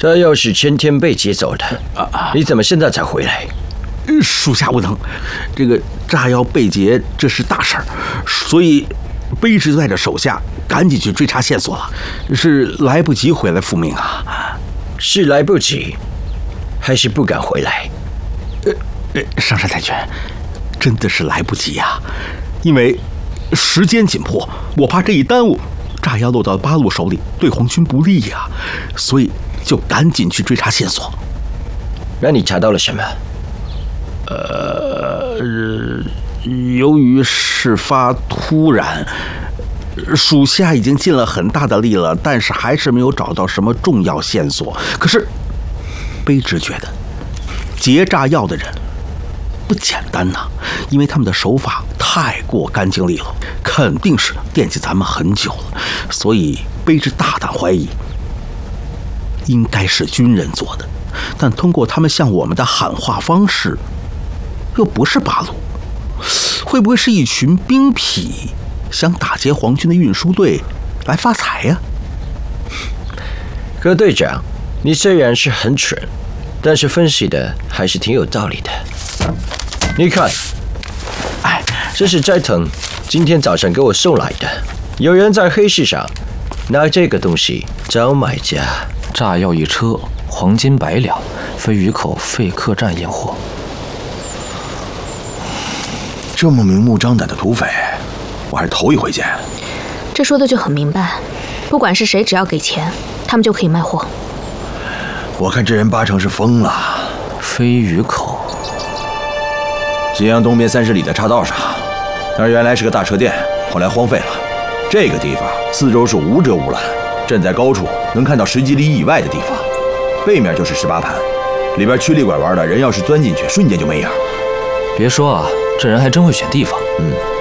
炸药是前天被劫走的你怎么现在才回来？ 属下无能，这个炸药被劫，这是大事儿，所以卑职带着手下赶紧去追查线索了，是来不及回来复命啊！ 是来不及，还是不敢回来？ 上山太君，真的是来不及呀，因为时间紧迫，我怕这一耽误，炸药落到八路手里，对皇军不利呀，所以就赶紧去追查线索。 那你查到了什么？ 由于事发突然，属下已经尽了很大的力了，但是还是没有找到什么重要线索。可是，卑职觉得劫炸药的人不简单呐，因为他们的手法太过干净利落，肯定是惦记咱们很久了，所以卑职大胆怀疑，应该是军人做的。但通过他们向我们的喊话方式，又不是八路，会不会是一群兵痞想打劫皇军的运输队来发财呀？ 葛队长，你虽然是很蠢，但是分析的还是挺有道理的。你看，这是斋藤今天早上给我送来的，有人在黑市上拿这个东西找买家。 炸药1车，黄金100两，飞鱼口废客栈验货。 这么明目张胆的土匪，我还是头一回见。 这说的就很明白，不管是谁，只要给钱，他们就可以卖货。 我看这人八成是疯了。 飞鱼口， 咸阳东边30里的岔道上，那儿原来是个大车店，后来荒废了。这个地方四周是无遮无拦，站在高处能看到10几里以外的地方，背面就是18盘，里边曲里拐弯的，人要是钻进去，瞬间就没影。 别说啊，这人还真会选地方。